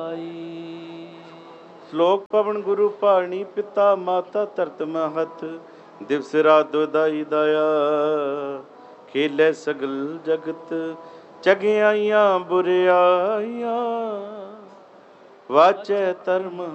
ਸ਼ਲੋਕ ਪਵਨ ਗੁਰੂ ਭਾਣੀ ਪਿਤਾ ਮਾਤਾ ਧਰਤ ਮਹਤ ਦਿਵਸ ਰਾਤ ਦੁਇਦਾਈ ਦਾਇਆ ਖੇਲੇ ਸਗਲ ਜਗਤ ਚਗਿਆਈਆਂ ਬੁਰਿਆਈਆਂ ਵਾਚੈ ਧਰਮ